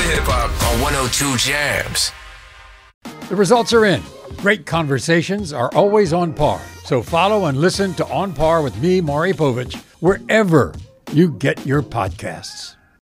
hip hop on 102 Jams. The results are in. Great conversations are always on par. So follow and listen to On Par with me, Maury Povich, wherever you get your podcasts.